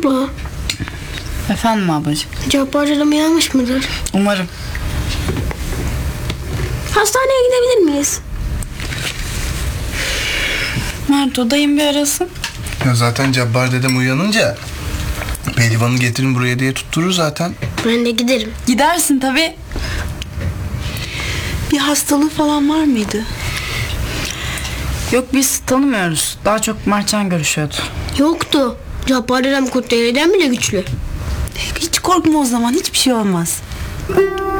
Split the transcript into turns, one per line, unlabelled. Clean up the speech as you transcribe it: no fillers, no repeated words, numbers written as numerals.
Abla,
Efendim ablacığım.
Cabbar dedem uyanmış mıdır?
Umarım.
Hastaneye gidebilir miyiz?
Mert odayım bir arasın.
Ya zaten Cabbar dedem uyanınca pehlivanı getirin buraya diye tutturur zaten.
Ben de giderim.
Gidersin tabii.
Bir hastalığı falan var mıydı?
Yok biz tanımıyoruz. Daha çok Mertcan görüşüyordu.
Yoktu. Cabbar dedem Kurtdeli'den bile güçlü.
Hiç korkma o zaman, hiçbir şey olmaz.